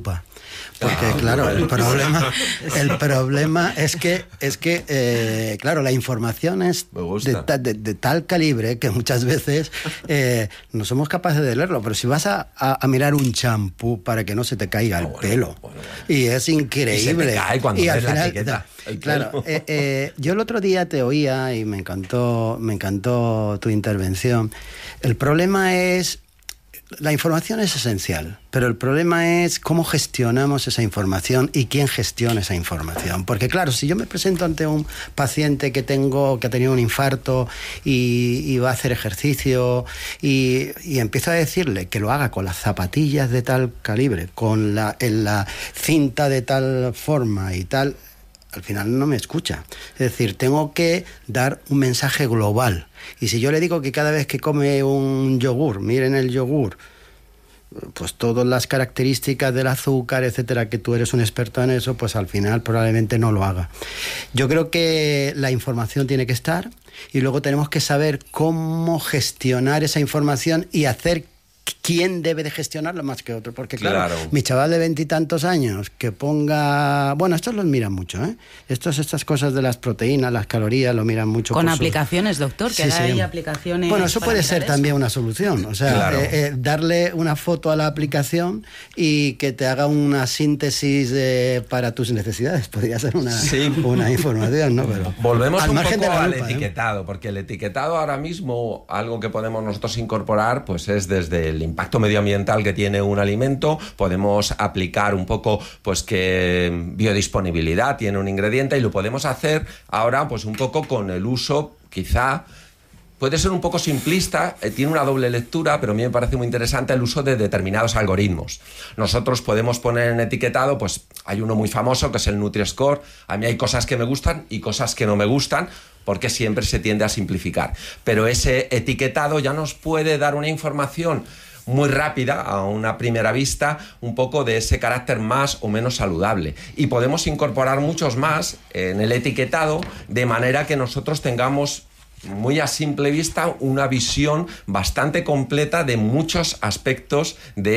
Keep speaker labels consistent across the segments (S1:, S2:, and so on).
S1: lupa. Porque, claro, el problema es que claro, la información es de tal calibre que muchas veces no somos capaces de leerlo. Pero si vas a mirar un champú para que no se te caiga el pelo, y es increíble. Y se te cae cuando ves la etiqueta. Claro, yo el otro día te oía y me encantó tu intervención. El problema es... La información es esencial, pero el problema es cómo gestionamos esa información y quién gestiona esa información. Porque claro, si yo me presento ante un paciente que ha tenido un infarto y va a hacer ejercicio y empiezo a decirle que lo haga con las zapatillas de tal calibre, con la cinta de tal forma y tal, al final no me escucha. Es decir, tengo que dar un mensaje global. Y si yo le digo que cada vez que come un yogur, miren el yogur, pues todas las características del azúcar, etcétera, que tú eres un experto en eso, pues al final probablemente no lo haga. Yo creo que la información tiene que estar y luego tenemos que saber cómo gestionar esa información y hacer quién debe de gestionarlo más que otro, porque claro, mi chaval de 20 y tantos años que ponga... Bueno, estos los miran mucho, ¿eh? Estas cosas de las proteínas, las calorías, lo miran mucho.
S2: Con aplicaciones, doctor, que hay aplicaciones...
S1: Bueno, eso puede ser también una solución, o sea, darle una foto a la aplicación y que te haga una síntesis para tus necesidades, podría ser una información, ¿no? Pero
S3: volvemos un poco al etiquetado, porque el etiquetado ahora mismo, algo que podemos nosotros incorporar, pues es desde el impacto medioambiental que tiene un alimento, podemos aplicar un poco pues que biodisponibilidad tiene un ingrediente y lo podemos hacer ahora pues un poco con el uso, quizá puede ser un poco simplista, tiene una doble lectura, pero a mí me parece muy interesante el uso de determinados algoritmos. Nosotros podemos poner en etiquetado, pues hay uno muy famoso que es el Nutri-Score. A mí hay cosas que me gustan y cosas que no me gustan, porque siempre se tiende a simplificar. Pero ese etiquetado ya nos puede dar una información muy rápida, a una primera vista, un poco de ese carácter más o menos saludable. Y podemos incorporar muchos más en el etiquetado, de manera que nosotros tengamos muy a simple vista una visión bastante completa de muchos aspectos de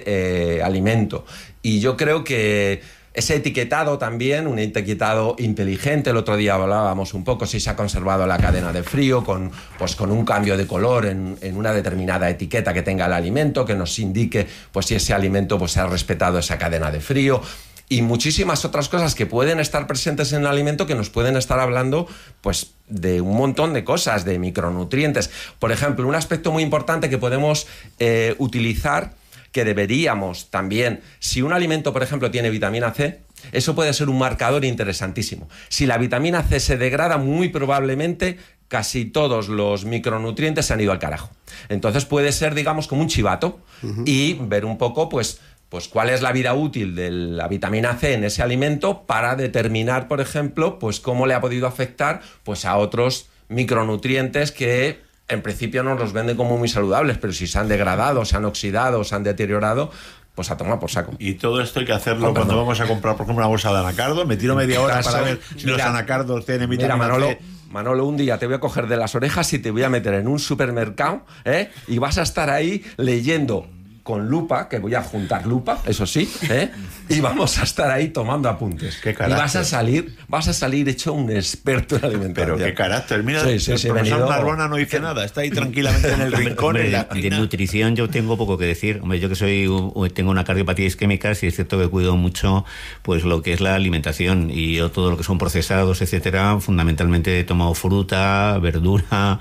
S3: ese alimento. Y yo creo que ese etiquetado también, un etiquetado inteligente, el otro día hablábamos un poco si se ha conservado la cadena de frío con un cambio de color en una determinada etiqueta que tenga el alimento, que nos indique pues si ese alimento pues se ha respetado esa cadena de frío. Y muchísimas otras cosas que pueden estar presentes en el alimento que nos pueden estar hablando pues de un montón de cosas, de micronutrientes. Por ejemplo, un aspecto muy importante que podemos utilizar, que deberíamos también, si un alimento, por ejemplo, tiene vitamina C, eso puede ser un marcador interesantísimo. Si la vitamina C se degrada, muy probablemente casi todos los micronutrientes se han ido al carajo. Entonces puede ser, digamos, como un chivato y ver un poco, pues cuál es la vida útil de la vitamina C en ese alimento para determinar, por ejemplo, pues cómo le ha podido afectar pues a otros micronutrientes que en principio nos los venden como muy saludables, pero si se han degradado, se han oxidado, se han deteriorado, pues a tomar por saco.
S4: Y todo esto hay que hacerlo cuando vamos a comprar, por ejemplo, una bolsa de anacardo. Me tiro media hora para ver si los anacardos tienen vitamina C.
S3: Manolo, un día te voy a coger de las orejas y te voy a meter en un supermercado, y vas a estar ahí leyendo con lupa, que voy a juntar lupa, eso sí, y vamos a estar ahí tomando apuntes.
S4: Qué carácter.
S3: Y vas a salir hecho un experto en alimentación.
S4: Pero qué carácter. Mira, el profesor Narbona no dice nada, está ahí tranquilamente en el rincón.
S5: De nutrición yo tengo poco que decir. Hombre, yo que tengo una cardiopatía isquémica, sí es cierto que cuido mucho pues lo que es la alimentación, y yo todo lo que son procesados, etcétera, fundamentalmente he tomado fruta, verdura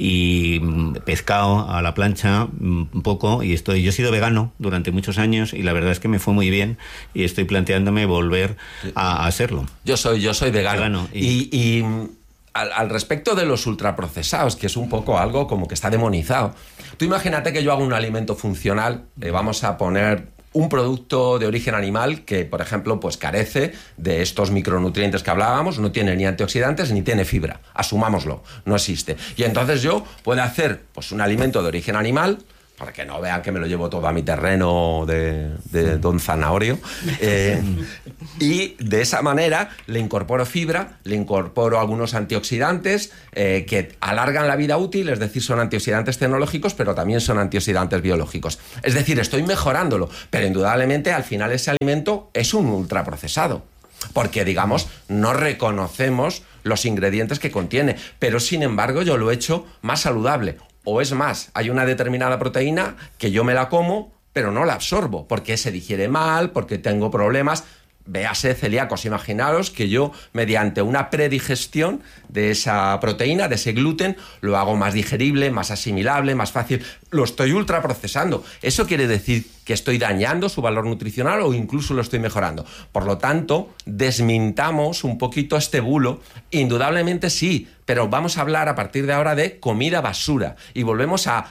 S5: y pescado a la plancha, un poco, y yo he sido vegano durante muchos años y la verdad es que me fue muy bien y estoy planteándome volver a hacerlo.
S3: Yo soy vegano. Y al respecto de los ultraprocesados, que es un poco algo como que está demonizado. Tú imagínate que yo hago un alimento funcional, vamos a poner un producto de origen animal que, por ejemplo, pues carece de estos micronutrientes que hablábamos, no tiene ni antioxidantes ni tiene fibra. Asumámoslo, no existe. Y entonces yo puedo hacer pues un alimento de origen animal, para que no vean que me lo llevo todo a mi terreno de don Zanahorio, Y de esa manera le incorporo fibra, le incorporo algunos antioxidantes que alargan la vida útil, es decir, son antioxidantes tecnológicos, pero también son antioxidantes biológicos. Es decir, estoy mejorándolo, pero indudablemente al final ese alimento es un ultraprocesado. Porque, digamos, no reconocemos los ingredientes que contiene, pero sin embargo yo lo he hecho más saludable. O es más, hay una determinada proteína que yo me la como, pero no la absorbo, porque se digiere mal, porque tengo problemas. Véase celíacos, imaginaros que yo, mediante una predigestión de esa proteína, de ese gluten, lo hago más digerible, más asimilable, más fácil. Lo estoy ultraprocesando. ¿Eso quiere decir que estoy dañando su valor nutricional o incluso lo estoy mejorando? Por lo tanto, desmintamos un poquito este bulo. Indudablemente sí, pero vamos a hablar a partir de ahora de comida basura. Y volvemos a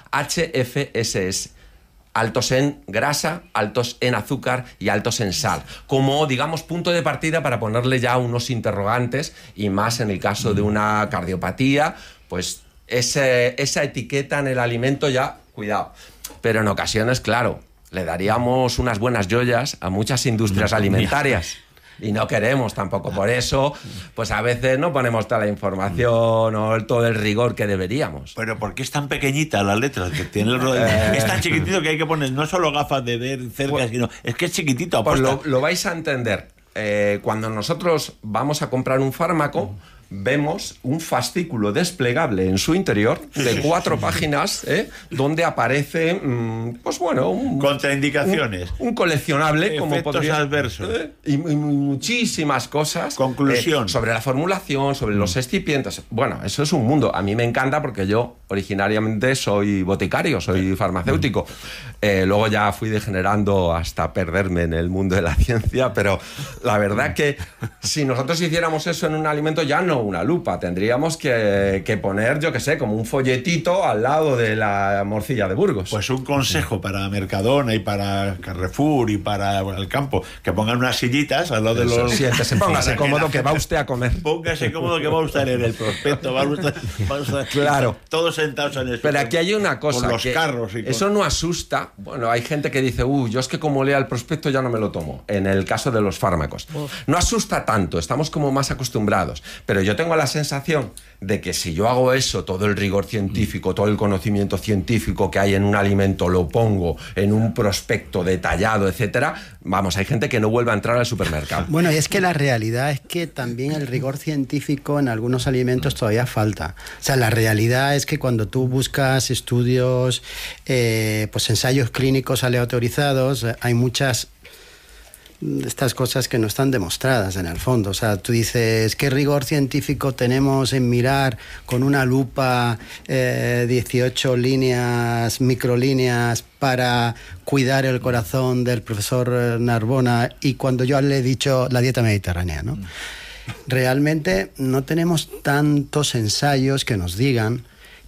S3: HFSS. Altos en grasa, altos en azúcar y altos en sal. Como, digamos, punto de partida para ponerle ya unos interrogantes, y más en el caso de una cardiopatía, pues esa etiqueta en el alimento ya, cuidado. Pero en ocasiones, claro, le daríamos unas buenas joyas a muchas industrias alimentarias. Y no queremos tampoco. Por eso, pues a veces no ponemos toda la información o todo el rigor que deberíamos.
S4: Pero ¿por qué es tan pequeñita la letra? Que tiene es tan chiquitito que hay que poner no solo gafas de ver cerca, pues, sino es que es chiquitito.
S3: Pues lo vais a entender. Cuando nosotros vamos a comprar un fármaco, vemos un fascículo desplegable en su interior de 4 páginas, donde aparece, pues bueno,
S4: contraindicaciones,
S3: un coleccionable,
S4: efectos
S3: como podría,
S4: adversos,
S3: y muchísimas cosas.
S4: Conclusión.
S3: Sobre la formulación, sobre los excipientes. Bueno, eso es un mundo. A mí me encanta porque yo originariamente soy boticario, soy farmacéutico. Luego ya fui degenerando hasta perderme en el mundo de la ciencia, pero la verdad que si nosotros hiciéramos eso en un alimento, ya no una lupa, tendríamos que poner, yo qué sé, como un folletito al lado de la morcilla de Burgos.
S4: Pues un consejo para Mercadona y para Carrefour y para el campo, que pongan unas sillitas al lado de los...
S3: Siéntese, póngase cómodo que va usted a comer.
S4: Póngase cómodo que va a estar en el prospecto, va a estar
S3: claro,
S4: todos sentados en el...
S3: Pero aquí hay una cosa,
S4: con los carros y
S3: eso no asusta. Bueno, hay gente que dice, yo es que como lea el prospecto ya no me lo tomo, en el caso de los fármacos. No asusta tanto, estamos como más acostumbrados, pero yo tengo la sensación de que si yo hago eso, todo el rigor científico, todo el conocimiento científico que hay en un alimento, lo pongo en un prospecto detallado, etcétera, vamos, hay gente que no vuelve a entrar al supermercado.
S1: Bueno, y es que la realidad es que también el rigor científico en algunos alimentos todavía falta. O sea, la realidad es que cuando tú buscas estudios, pues ensayos clínicos aleatorizados, hay muchas de estas cosas que no están demostradas en el fondo. O sea, tú dices, ¿qué rigor científico tenemos en mirar con una lupa 18 líneas, microlíneas para cuidar el corazón del profesor Narbona? Y cuando yo le he dicho la dieta mediterránea, ¿no? Realmente no tenemos tantos ensayos que nos digan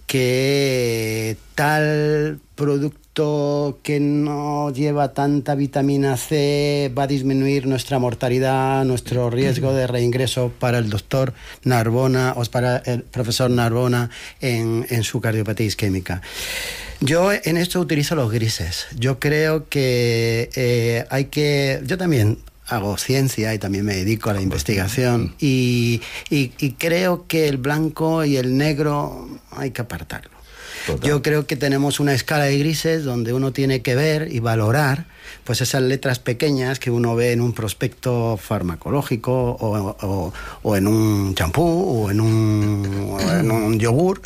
S1: que tal producto que no lleva tanta vitamina C va a disminuir nuestra mortalidad, nuestro riesgo de reingreso para el doctor Narbona o para el profesor Narbona en su cardiopatía isquémica. Yo en esto utilizo los grises. Yo creo que yo también hago ciencia y también me dedico a la investigación y creo que el blanco y el negro hay que apartarlo. Total. Yo creo que tenemos una escala de grises donde uno tiene que ver y valorar pues esas letras pequeñas que uno ve en un prospecto farmacológico o en un champú o en un yogur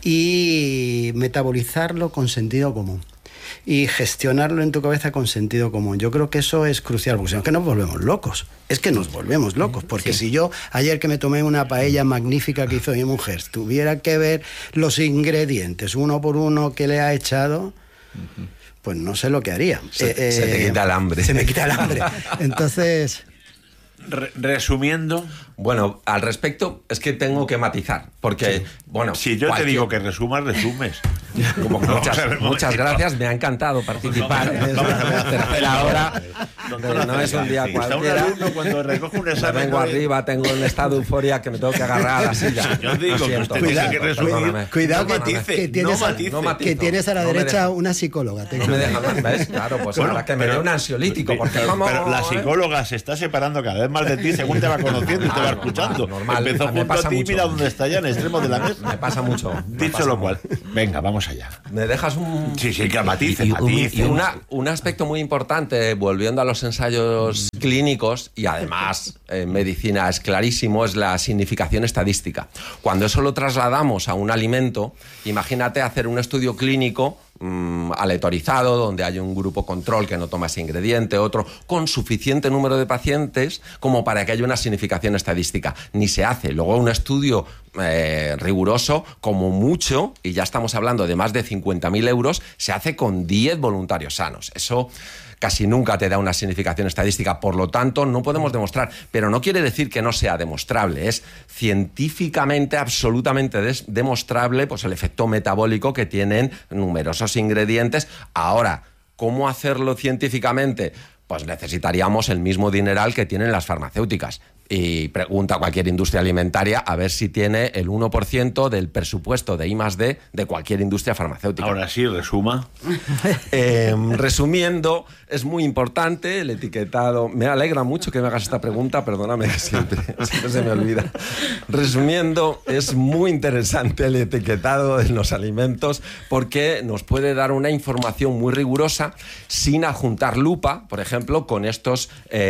S1: y metabolizarlo con sentido común y gestionarlo en tu cabeza con sentido común. Yo creo que eso es crucial, porque si no, que nos volvemos locos. Es que nos volvemos locos, porque si yo, ayer que me tomé una paella magnífica que hizo mi mujer, tuviera que ver los ingredientes uno por uno que le ha echado, pues no sé lo que haría.
S3: Se te quita el hambre.
S1: Se me quita el hambre. Entonces...
S4: Resumiendo...
S3: Bueno, al respecto es que tengo que matizar, porque, bueno...
S4: Si yo te digo que resumas, resumes.
S3: Como muchas gracias, me ha encantado participar en la tercera hora. No es un día cualquiera.
S4: Cuando recoge un examen...
S3: Vengo arriba, tengo un estado de euforia que me tengo que agarrar a la silla.
S4: Yo digo que usted tiene que resumir.
S1: Cuidado que tienes a la derecha una psicóloga.
S3: No me deja más, ¿ves? Claro, pues ahora que me dé un ansiolítico.
S4: Pero la psicóloga se está separando cada vez más de ti según te va conociendo y te va escuchando.
S3: Normal.
S4: Empezó junto a ti y mira dónde está ya, en el extremo de la mesa.
S3: Me pasa mucho.
S4: Dicho lo cual, venga, vamos allá.
S3: ¿Me dejas un...?
S4: Sí, que matice.
S3: Y un aspecto muy importante, volviendo a los ensayos clínicos, y además en medicina es clarísimo, es la significación estadística. Cuando eso lo trasladamos a un alimento, imagínate hacer un estudio clínico aleatorizado, donde hay un grupo control que no toma ese ingrediente, otro, con suficiente número de pacientes como para que haya una significación estadística. Ni se hace. Luego un estudio riguroso, como mucho, y ya estamos hablando de más de 50.000 euros, se hace con 10 voluntarios sanos. Eso casi nunca te da una significación estadística, por lo tanto no podemos demostrar, pero no quiere decir que no sea demostrable, es científicamente absolutamente demostrable pues el efecto metabólico que tienen numerosos ingredientes. Ahora, ¿cómo hacerlo científicamente? Pues necesitaríamos el mismo dineral que tienen las farmacéuticas. Y pregunta a cualquier industria alimentaria a ver si tiene el 1% del presupuesto de I+D de cualquier industria farmacéutica.
S4: Ahora sí, resuma.
S3: Resumiendo, es muy importante el etiquetado. Me alegra mucho que me hagas esta pregunta, perdóname que siempre se me olvida. Resumiendo, es muy interesante el etiquetado en los alimentos porque nos puede dar una información muy rigurosa sin adjuntar lupa, por ejemplo, con estos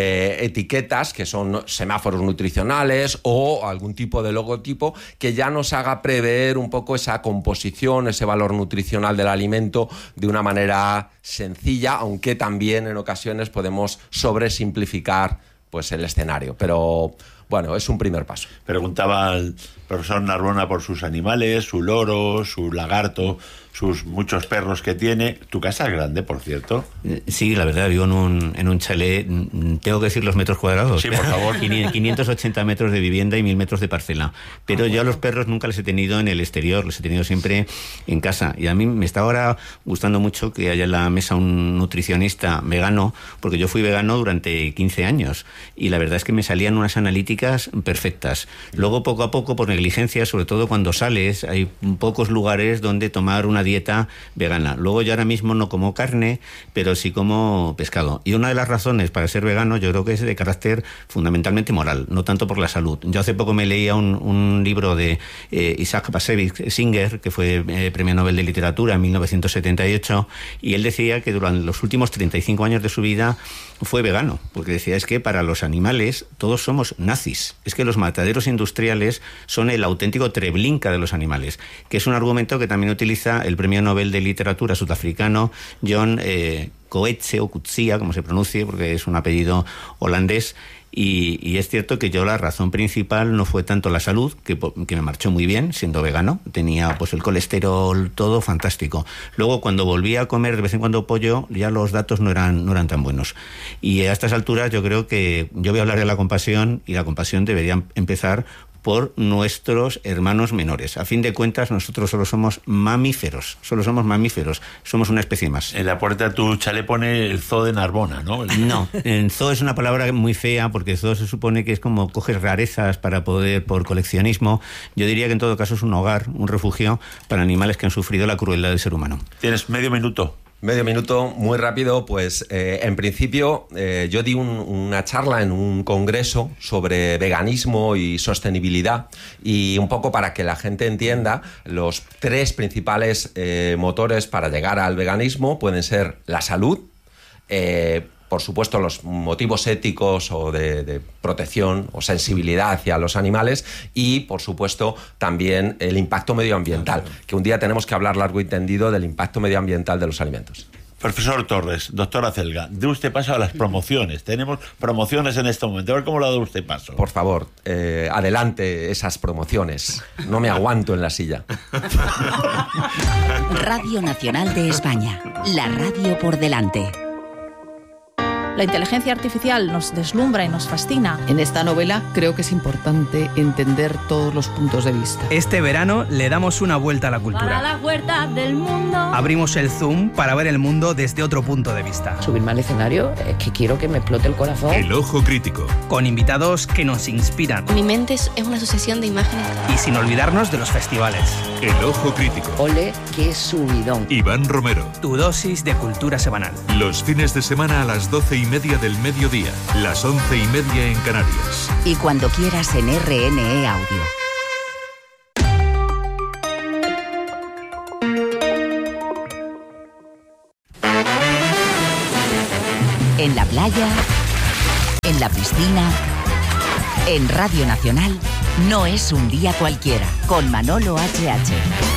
S3: etiquetas que son semáforos nutricionales o algún tipo de logotipo que ya nos haga prever un poco esa composición, ese valor nutricional del alimento de una manera sencilla, aunque también en ocasiones podemos sobresimplificar pues el escenario. Pero bueno, es un primer paso.
S4: Preguntaba al profesor Narbona por sus animales, su loro, su lagarto, sus muchos perros que tiene. ¿Tu casa es grande, por cierto?
S5: Sí, la verdad, vivo en un chalet. Tengo que decir los metros cuadrados.
S4: Sí, por favor.
S5: 580 metros de vivienda y 1000 metros de parcela. Pero yo a los perros nunca les he tenido en el exterior, los he tenido siempre en casa. Y a mí me está ahora gustando mucho que haya en la mesa un nutricionista vegano, porque yo fui vegano durante 15 años. Y la verdad es que me salían unas analíticas perfectas. Luego, poco a poco, por negligencia, sobre todo cuando sales, hay pocos lugares donde tomar una dieta vegana. Luego yo ahora mismo no como carne, pero sí como pescado. Y una de las razones para ser vegano yo creo que es de carácter fundamentalmente moral, no tanto por la salud. Yo hace poco me leía un libro de Isaac Bashevis Singer, que fue Premio Nobel de Literatura en 1978, y él decía que durante los últimos 35 años de su vida fue vegano, porque decía, es que para los animales todos somos nazis. Es que los mataderos industriales son el auténtico Treblinka de los animales, que es un argumento que también utiliza el Premio Nobel de Literatura sudafricano John Coetzee, o Coetzee, como se pronuncie, porque es un apellido holandés. Y es cierto que yo la razón principal no fue tanto la salud, que me marchó muy bien siendo vegano, tenía pues el colesterol todo fantástico. Luego cuando volví a comer de vez en cuando pollo, ya los datos no eran tan buenos. Y a estas alturas yo creo que yo voy a hablar de la compasión, y la compasión debería empezar por nuestros hermanos menores. A fin de cuentas, nosotros solo somos mamíferos, somos una especie más.
S4: En la puerta de tu chalet pone el zoo de Narbona, ¿no?
S5: No, el zoo es una palabra muy fea, porque zoo se supone que es como coges rarezas para poder, por coleccionismo. Yo diría que en todo caso es un hogar, un refugio para animales que han sufrido la crueldad del ser humano.
S4: Tienes medio minuto.
S3: Medio minuto, muy rápido. Pues en principio yo di una charla en un congreso sobre veganismo y sostenibilidad, y un poco para que la gente entienda, los 3 principales motores para llegar al veganismo pueden ser la salud, por supuesto los motivos éticos o de protección o sensibilidad hacia los animales, y por supuesto también el impacto medioambiental, que un día tenemos que hablar largo y tendido del impacto medioambiental de los alimentos.
S4: Profesor Torres, doctora Celga, dé usted paso a las promociones. Tenemos promociones en este momento. A ver cómo lo da usted paso.
S3: Por favor, adelante esas promociones. No me aguanto en la silla.
S6: Radio Nacional de España. La radio por delante. La inteligencia artificial nos deslumbra y nos fascina.
S7: En esta novela creo que es importante entender todos los puntos de vista.
S8: Este verano le damos una vuelta a la cultura.
S9: Para la huerta del mundo.
S8: Abrimos el Zoom para ver el mundo desde otro punto de vista.
S7: Subirme al escenario es que quiero que me explote el corazón.
S10: El Ojo Crítico.
S8: Con invitados que nos inspiran.
S11: Mi mente es una asociación de imágenes.
S8: Y sin olvidarnos de los festivales.
S10: El Ojo Crítico.
S7: Ole, qué subidón.
S10: Iván Romero.
S8: Tu dosis de cultura semanal.
S10: Los fines de semana a las 12:30 del mediodía. Las 11:30 en Canarias.
S12: Y cuando quieras en RNE Audio. En la playa, en la piscina, en Radio Nacional, no es un día cualquiera, con Manolo HH.